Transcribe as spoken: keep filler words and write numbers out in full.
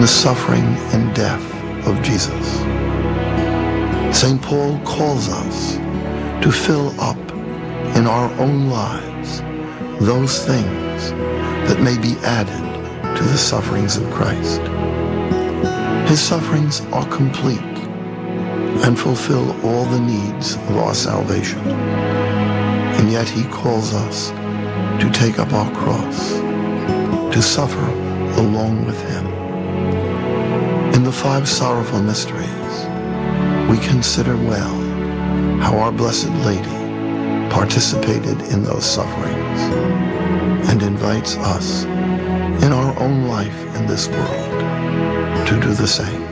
the suffering and death of Jesus. Saint Paul calls us to fill up in our own lives those things that may be added to the sufferings of Christ. His sufferings are complete and fulfill all the needs of our salvation. And yet he calls us to take up our cross, to suffer along with him. In the five sorrowful mysteries, we consider well how our Blessed Lady participated in those sufferings and invites us in our own life in this world to do the same.